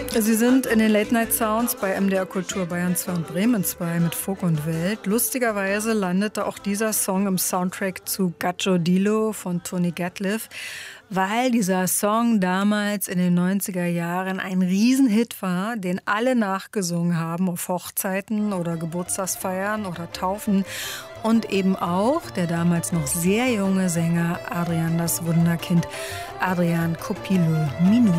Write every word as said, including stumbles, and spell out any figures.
Sie sind in den Late Night Sounds bei M D R Kultur Bayern zwei und Bremen zwei mit Folk und Welt. Lustigerweise landete auch dieser Song im Soundtrack zu Gaggio Dilo von Tony Gatliff, weil dieser Song damals in den neunziger Jahren ein Riesenhit war, den alle nachgesungen haben auf Hochzeiten oder Geburtstagsfeiern oder Taufen. Und eben auch der damals noch sehr junge Sänger Adrian das Wunderkind, Adrian Copilul Minu.